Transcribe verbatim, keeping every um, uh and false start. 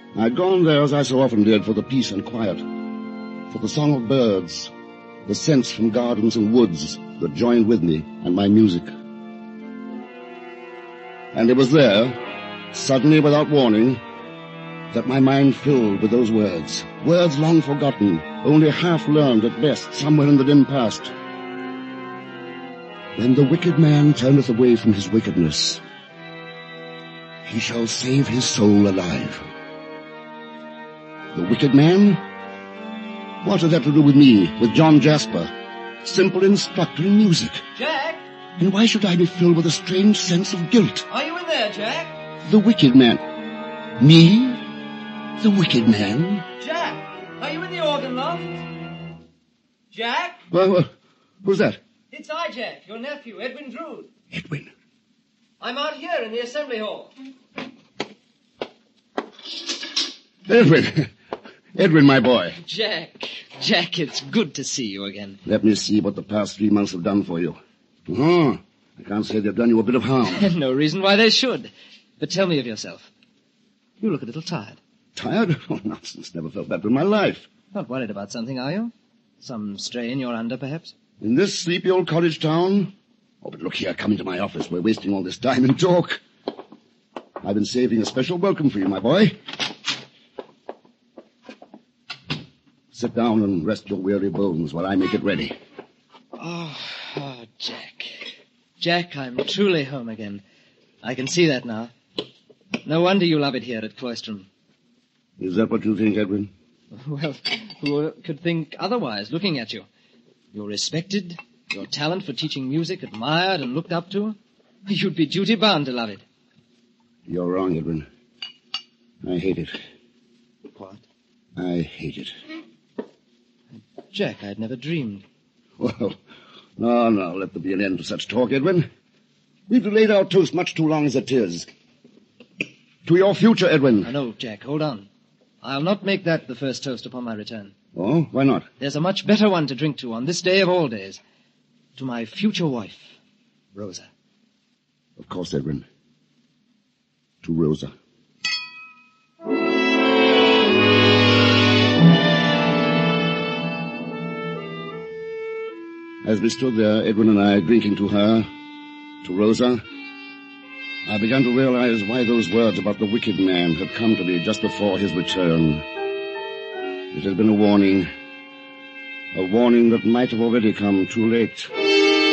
I'd gone there, as I so often did, for the peace and quiet, for the song of birds, the scents from gardens and woods that joined with me, and my music. And it was there, suddenly without warning, that my mind filled with those words, words long forgotten, only half learned at best, somewhere in the dim past. When the wicked man turneth away from his wickedness, he shall save his soul alive. The wicked man? What has that to do with me, with John Jasper, simple instructor in music? Jack? And why should I be filled with a strange sense of guilt? Are you in there, Jack? The wicked man. Me? The wicked man? Jack, are you in the organ loft? Jack? Well, uh, who's that? It's I, Jack, your nephew, Edwin Drood. Edwin. I'm out here in the assembly hall. Edwin. Edwin, my boy. Jack. Jack, it's good to see you again. Let me see what the past three months have done for you. Oh, I can't say they've done you a bit of harm. No reason why they should. But tell me of yourself. You look a little tired. Tired? Oh, nonsense. Never felt better in my life. Not worried about something, are you? Some strain you're under, perhaps? In this sleepy old college town? Oh, but look here, come into my office. We're wasting all this time in talk. I've been saving a special welcome for you, my boy. Sit down and rest your weary bones while I make it ready. Oh, oh, Jack. Jack, I'm truly home again. I can see that now. No wonder you love it here at Cloisterham. Is that what you think, Edwin? Well, who could think otherwise, looking at you? You're respected, your talent for teaching music admired and looked up to. You'd be duty-bound to love it. You're wrong, Edwin. I hate it. What? I hate it. Jack, I'd never dreamed. Well, no, no, let there be an end to such talk, Edwin. We've delayed our toast much too long as it is. To your future, Edwin. I know, Jack, hold on. I'll not make that the first toast upon my return. Oh, why not? There's a much better one to drink to on this day of all days. To my future wife, Rosa. Of course, Edwin. To Rosa. As we stood there, Edwin and I, drinking to her, to Rosa, I began to realize why those words about the wicked man had come to me just before his return. It had been a warning, a warning that might have already come too late.